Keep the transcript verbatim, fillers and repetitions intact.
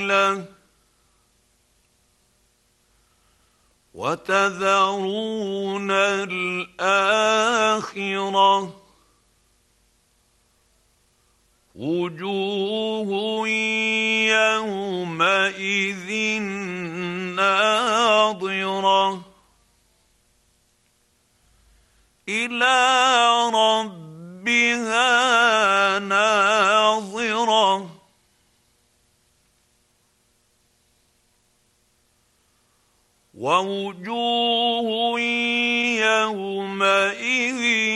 وتذرون الآخرة وجوه يومئذ ناظرة إلى ربها ناظرة ووجوه يومئذ